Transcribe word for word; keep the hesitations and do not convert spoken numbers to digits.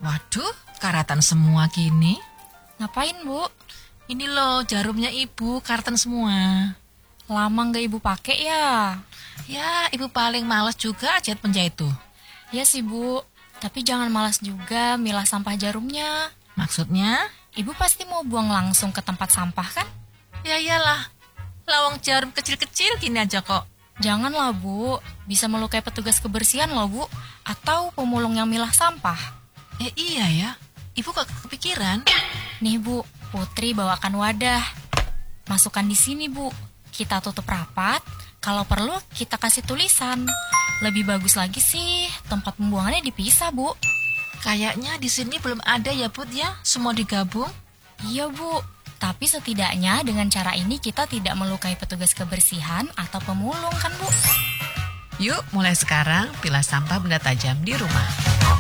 Waduh, karatan semua gini. Ngapain, Bu? Ini loh jarumnya ibu, karatan semua. Lama nggak Ibu pakai ya? Ya, ibu paling males juga jahit penjahit tuh. Ya sih, Bu. Tapi jangan malas juga milah sampah jarumnya. Maksudnya? Ibu pasti mau buang langsung ke tempat sampah kan? Ya iyalah, lawang jarum kecil-kecil gini aja kok. Janganlah, Bu. Bisa melukai petugas kebersihan loh, Bu. Atau pemulung yang milah sampah. Eh iya ya, ibu kok kepikiran? Nih, Bu. Putri bawakan wadah. Masukkan di sini, Bu. Kita tutup rapat. Kalau perlu, kita kasih tulisan. Lebih bagus lagi sih, tempat pembuangannya dipisah, Bu. Kayaknya di sini belum ada ya, Put ya, semua digabung. Iya, Bu. Tapi setidaknya dengan cara ini kita tidak melukai petugas kebersihan atau pemulung kan, Bu? Yuk, mulai sekarang pilah sampah benda tajam di rumah.